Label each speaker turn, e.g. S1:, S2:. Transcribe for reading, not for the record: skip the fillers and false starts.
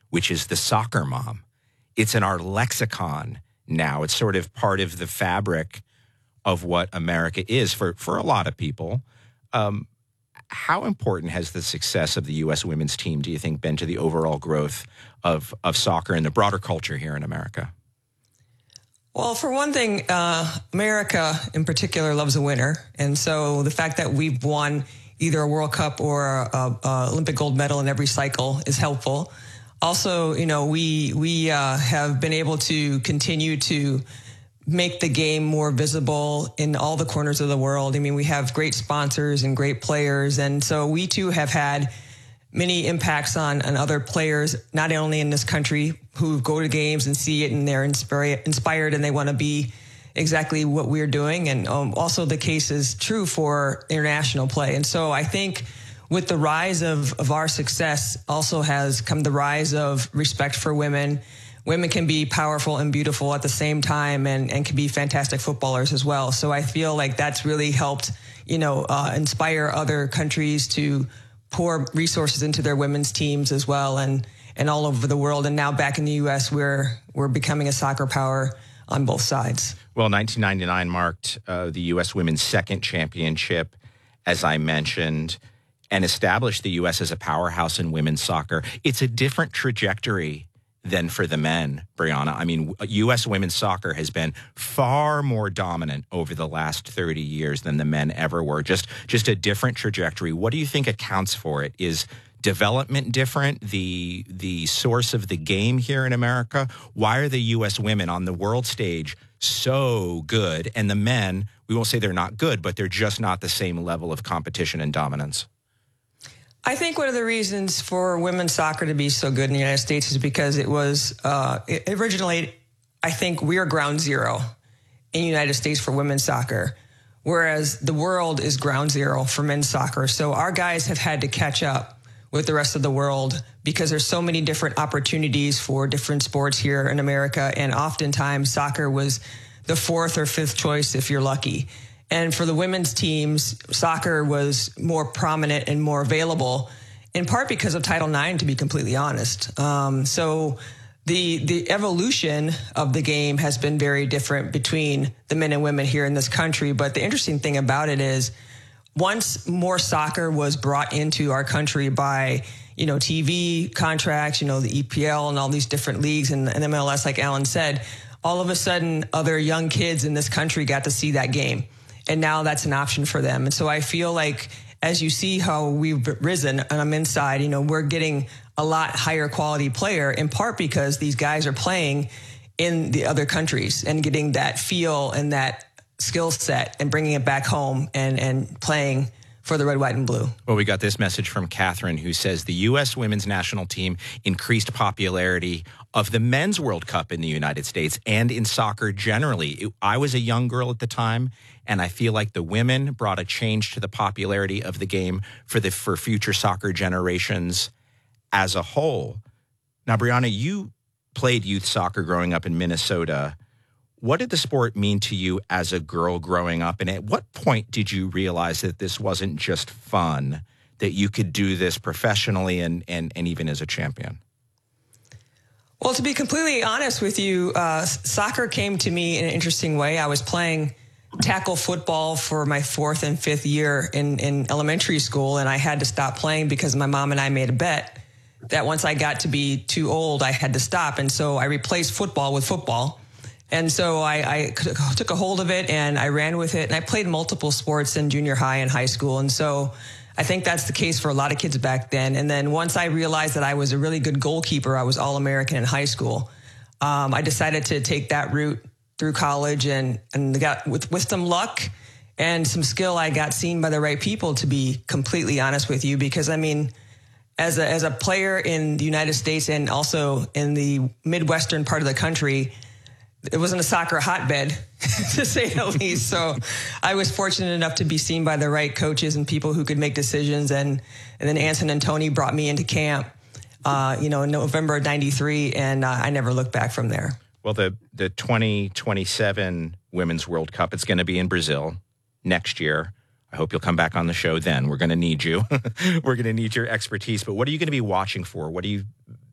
S1: which is the soccer mom. It's in our lexicon now. It's sort of part of the fabric of what America is for a lot of people. How important has the success of the U.S. women's team, do you think, been to the overall growth of soccer and the broader culture here in America?
S2: Well, for one thing, America in particular loves a winner. And so the fact that we've won either a World Cup or a Olympic gold medal in every cycle is helpful. Also, we have been able to continue to make the game more visible in all the corners of the world. I mean, we have great sponsors and great players. And so we too have had many impacts on other players, not only in this country, who go to games and see it and they're inspired and they want to be exactly what we're doing. And also the case is true for international play. And so I think with the rise of our success also has come the rise of respect for women. Women can be powerful and beautiful at the same time and can be fantastic footballers as well. So I feel like that's really helped, inspire other countries to pour resources into their women's teams as well and all over the world. And now back in the U.S., we're becoming a soccer power on both sides.
S1: Well, 1999 marked the U.S. women's second championship, as I mentioned, and established the U.S. as a powerhouse in women's soccer. It's a different trajectory than for the men, Brianna. I mean, U.S. women's soccer has been far more dominant over the last 30 years than the men ever were. Just a different trajectory. What do you think accounts for it? Is development different? The source of the game here in America? Why are the U.S. women on the world stage so good? And the men, we won't say they're not good, but they're just not the same level of competition and dominance.
S2: I think one of the reasons for women's soccer to be so good in the United States is because it originally, I think we are ground zero in the United States for women's soccer, whereas the world is ground zero for men's soccer. So our guys have had to catch up with the rest of the world because there's so many different opportunities for different sports here in America. And oftentimes soccer was the fourth or fifth choice if you're lucky. And for the women's teams, soccer was more prominent and more available, in part because of Title IX, to be completely honest. So the evolution of the game has been very different between the men and women here in this country. But the interesting thing about it is once more soccer was brought into our country by, TV contracts, the EPL and all these different leagues and MLS, like Alan said, all of a sudden other young kids in this country got to see that game. And now that's an option for them. And so I feel like as you see how we've risen on the men's side, we're getting a lot higher quality player, in part because these guys are playing in the other countries and getting that feel and that skill set and bringing it back home and playing for the red, white, and blue.
S1: Well, we got this message from Catherine, who says the U.S. women's national team increased popularity of the men's World Cup in the United States and in soccer generally. I was a young girl at the time, and I feel like the women brought a change to the popularity of the game for future soccer generations as a whole. Now, Brianna, you played youth soccer growing up in Minnesota. What did the sport mean to you as a girl growing up? And at what point did you realize that this wasn't just fun, that you could do this professionally and even as a champion?
S2: Well, to be completely honest with you, soccer came to me in an interesting way. I was playing tackle football for my fourth and fifth year in elementary school, and I had to stop playing because my mom and I made a bet that once I got to be too old, I had to stop. And so I replaced football with football. And so I took a hold of it and I ran with it. And I played multiple sports in junior high and high school. And so I think that's the case for a lot of kids back then. And then once I realized that I was a really good goalkeeper, I was All-American in high school, I decided to take that route through college and got with some luck and some skill, I got seen by the right people, to be completely honest with you. Because, I mean, as a player in the United States and also in the Midwestern part of the country, it wasn't a soccer hotbed, to say the least. So I was fortunate enough to be seen by the right coaches and people who could make decisions. And then Anson and Tony brought me into camp, in November of '93, and I never looked back from there.
S1: Well, the 2027 Women's World Cup, it's going to be in Brazil next year. I hope you'll come back on the show then. We're going to need you. We're going to need your expertise. But what are you going to be watching for? What are you